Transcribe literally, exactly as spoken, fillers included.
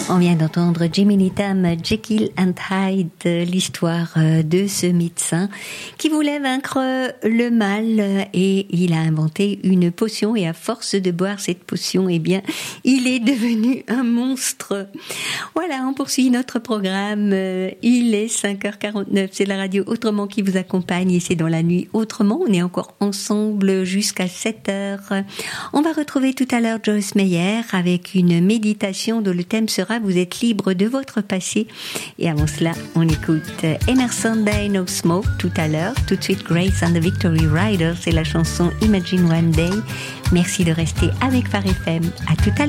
On vient d'entendre Jimmy Needham, Jekyll and Hyde, l'histoire de ce médecin qui voulait vaincre le mal et il a inventé une potion et à force de boire cette potion, eh bien, il est devenu un monstre. Voilà, on poursuit notre programme. Il est cinq heures quarante-neuf, c'est la radio Autrement qui vous accompagne et c'est dans la nuit Autrement. On est encore ensemble jusqu'à sept heures. On va retrouver tout à l'heure Joyce Meyer avec une méditation dont le thème sera vous êtes libre de votre passé. Et avant cela, on écoute Emerson Day No Smoke tout à l'heure. Tout de suite Grace and the Victory Riders, c'est la chanson Imagine One Day. Merci de rester avec Phare F M. À tout à l'heure.